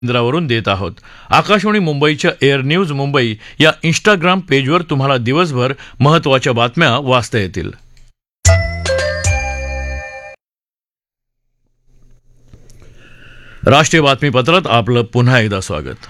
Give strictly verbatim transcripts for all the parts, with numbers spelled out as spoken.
केंद्रावरून देत आहोत. आकाशवाणी मुंबईच्या एअर न्यूज मुंबई या इंस्टाग्राम पेजवर तुम्हाला दिवसभर महत्त्वाच्या बातम्या वाचता येतील. राष्ट्रीय बातमीपत्रात आपलं पुन्हा एकदा स्वागत.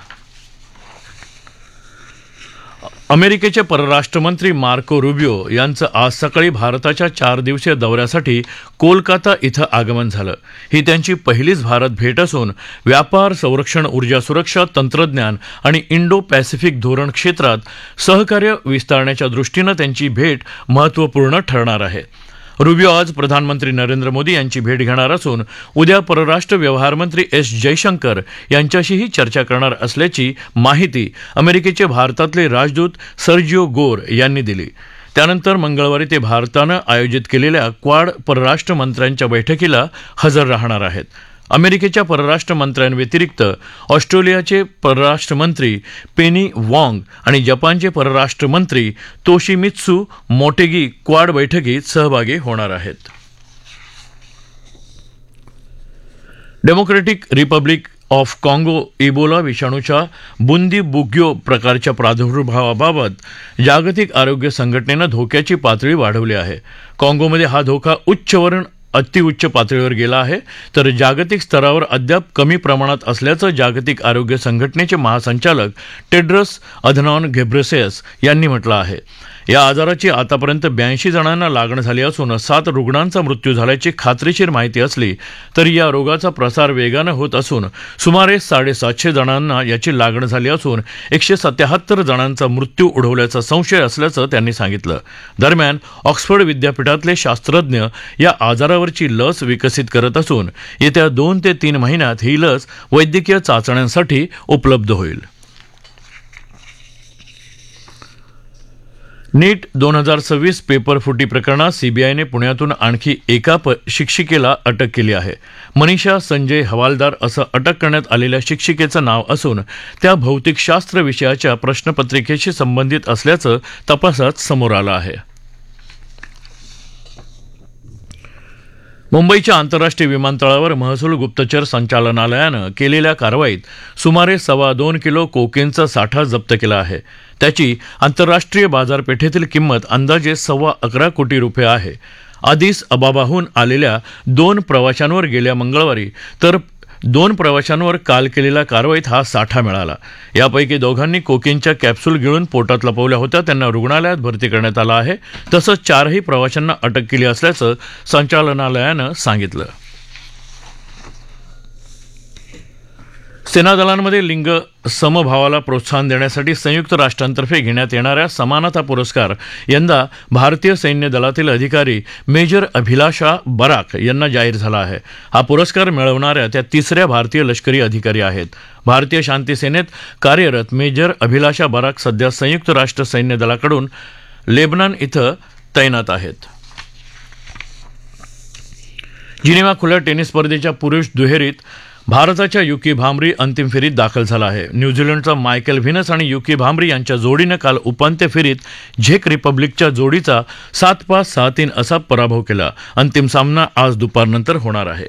अमेरिकेचे परराष्ट्रमंत्री मार्को रुबियो यांचं आज सकाळी भारताच्या चार दिवसीय दौऱ्यासाठी कोलकाता इथं आगमन झालं. ही त्यांची पहिलीच भारत भेट असून व्यापार, संरक्षण, ऊर्जा सुरक्षा, तंत्रज्ञान आणि इंडो पॅसिफिक धोरण क्षेत्रात सहकार्य विस्तारण्याच्या दृष्टीनं त्यांची भेट महत्त्वपूर्ण ठरणार आहे. रुबियो आज प्रधानमंत्री नरेंद्र मोदी यांची भेट घेणार असून उद्या परराष्ट्र व्यवहार मंत्री एस जयशंकर यांच्याशीही चर्चा करणार असल्याची माहिती अमेरिकेचे भारतातले राजदूत सर्जिओ गोर यांनी दिली. त्यानंतर मंगळवारी ते भारतानं आयोजित केलेल्या क्वाड परराष्ट्र मंत्र्यांच्या बैठकीला हजर राहणार आहेत. अमेरिकेच्या परराष्ट्र मंत्र्यांव्यतिरिक्त ऑस्ट्रेलियाचे परराष्ट्र मंत्री पेनी वॉंग आणि जपानचे परराष्ट्र मंत्री तोशिमित्सू मोटेगी क्वाड बैठकीत सहभागी होणार आहेत. डेमोक्रॅटिक रिपब्लिक ऑफ काँगो इबोला विषाणूच्या बुंदीबुग्यो प्रकारच्या प्रादुर्भावाबाबत जागतिक आरोग्य संघटनेनं धोक्याची पातळी वाढवली आहे. काँगोमध्ये हा धोका उच्चवरून अतिउच्च पातळीवर गेला आहे, तर जागतिक स्तरावर अद्याप कमी प्रमाणात असल्याचं जागतिक आरोग्य संघटनेचे महासंचालक टेड्रस अधनॉन घेब्रेसेयस यांनी म्हटलं आहे. या आजाराची आतापर्यंत ब्याऐंशी जणांना लागण झाली असून सात रुग्णांचा मृत्यू झाल्याची खात्रीशीर माहिती असली तरी या रोगाचा प्रसार वेगानं होत असून सुमारे साडेसातशे जणांना याची लागण झाली असून एकशे सत्याहत्तर जणांचा मृत्यू ओढवल्याचा संशय असल्याचं त्यांनी सांगितलं. दरम्यान ऑक्सफर्ड विद्यापीठातले शास्त्रज्ञ या आजारावरची लस विकसित करत असून येत्या दोन ते तीन महिन्यात ही लस वैद्यकीय चाचण्यांसाठी उपलब्ध होईल. नीट दोन हजार सव्वीस पेपर फुटी प्रकरणात सीबीआयने पुण्यातून आणखी एका प शिक्षिकेला अटक केली आहे. मनीषा संजय हवालदार असं अटक करण्यात आलेल्या शिक्षिकेचं नाव असून त्या भौतिकशास्त्र विषयाच्या प्रश्नपत्रिकेशी संबंधित असल्याचं तपासात समोर आलं आहे. मुंबईच्या आंतरराष्ट्रीय विमानतळावर महसूल गुप्तचर संचालनालयानं केलेल्या कारवाईत सुमारे सव्वा दोन किलो कोकेनचा साठा जप्त केला आहे. त्याची आंतरराष्ट्रीय बाजारपेठेतील किंमत अंदाजे सव्वा अकरा कोटी रुपये आहे. आदिस अबाबाहून आलेल्या दोन प्रवाशांवर गेल्या मंगळवारी तर दोन प्रवाशांवर काल केलेल्या कारवाईत हा साठा मिळाला. यापैकी दोघांनी कोकेनच्या कॅप्सूल गिळून पोटात लपवल्या होत्या. त्यांना रुग्णालयात भरती करण्यात आलं आहे. तसंच चारही प्रवाशांना अटक केली असल्याचं संचालनालयानं सांगितलं. सेनादलांमध्ये लिंग समभावाला प्रोत्साहन देण्यासाठी संयुक्त राष्ट्रांतर्फे घेण्यात येणाऱ्या समानता पुरस्कार यंदा भारतीय सैन्य दलातील अधिकारी मेजर अभिलाषा बराक यांना जाहीर झाला आहे. हा पुरस्कार मिळवणाऱ्या त्या तिसऱ्या भारतीय लष्करी अधिकारी आहेत. भारतीय शांती सेनेत कार्यरत मेजर अभिलाषा बराक सध्या संयुक्त राष्ट्र सैन्य दलाकडून लेबनॉन इथं तैनात आहेत. जिनिव्हा खुल्या टेनिस स्पर्धेच्या पुरुष दुहेरीत भारताच्या युकी भांबरी अंतिम फेरीत दाखल झाला आहे. न्यूझीलंडचा मायकेल व्हिनस आणि युकी भांबरी यांच्या जोडीनं काल उपांत्य फेरीत झेक रिपब्लिकच्या जोडीचा सात पाच सहा तीन असा पराभव केला. अंतिम सामना आज दुपारनंतर होणार आहे.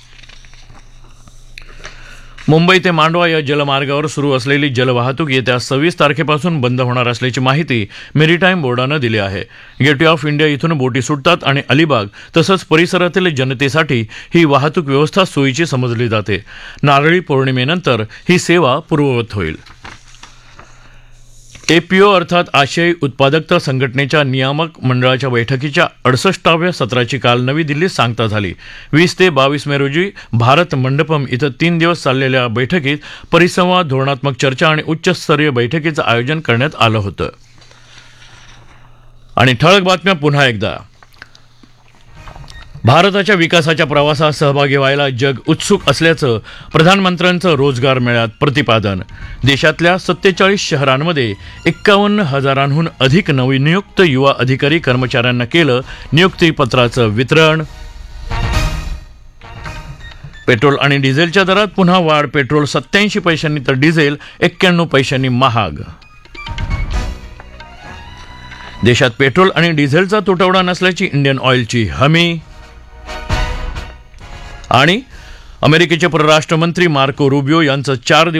मुंबई ते मांडवा या जलमार्गावर सुरू असलेली जलवाहतूक येत्या सव्वीस तारखेपासून बंद होणार असल्याची माहिती मेरीटाईम बोर्डानं दिली आहे. गेटवे ऑफ इंडिया इथून बोटी सुटतात आणि अलिबाग तसंच परिसरातील जनतेसाठी ही वाहतूक व्यवस्था सोयीची समजली जाते. नारळी पौर्णिमेनंतर ही सेवा पूर्ववत होईल. एपीओ अर्थात आशियाई उत्पादकता संघटनेच्या नियामक मंडळाच्या बैठकीच्या अडुसष्टाव्या सत्राची काल नवी दिल्लीत सांगता झाली. वीस ते बावीस मे रोजी भारत मंडपम इथं तीन दिवस चाललेल्या बैठकीत परिसंवाद, धोरणात्मक चर्चा आणि उच्चस्तरीय बैठकीचं आयोजन करण्यात आलं होतं. आणि ठळक बातम्या पुन्हा एकदा. भारताच्या विकासाच्या प्रवासात सहभागी व्हायला जग उत्सुक असल्याचं प्रधानमंत्र्यांचं रोजगार मेळ्यात प्रतिपादन. देशातल्या सत्तेचाळीस शहरांमध्ये एक्कावन्न हजारांहून अधिक नवनियुक्त युवा अधिकारी कर्मचाऱ्यांना केलं नियुक्तीपत्राचं वितरण. पेट्रोल आणि डिझेलच्या दरात पुन्हा वाढ. पेट्रोल सत्याऐंशी पैशांनी तर डिझेल एक्क्याण्णव पैशांनी महाग. देशात पेट्रोल आणि डिझेलचा तुटवडा नसल्याची इंडियन ऑइलची हमी. आणि अमेरिकेचे परराष्ट्रमंत्री मार्को रुबियो यांचं चार